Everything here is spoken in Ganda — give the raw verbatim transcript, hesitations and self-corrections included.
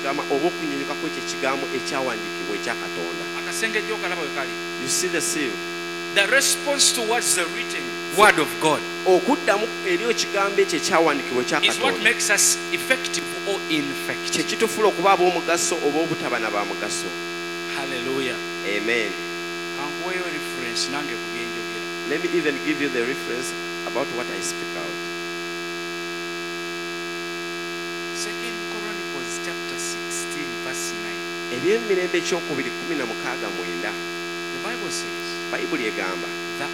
okukungama oba okunyunyuka kw'ekyo ekigambo ekyawandiikibwa ekya Katonda. Akasengejjo okalaba we kali. You see the seal? The response towards the written word of God okuddamu eri ekigambo ekyo ekyawandiikibwa ekya is what Katonda makes us effective or kye ineffective. kitufuula okuba ab'omugaso oba obutaba na ba mugaso. Hallelujah. Amen. Kankuweeyo reference nange ku byenjogera. Let me even give you the reference about what I speak out. Second Chronicles chapter sixteen verse nine. Eby'emirembe ekyokubiri kumi na mukaaga mwenda. The Bible says, Bayibuli egamba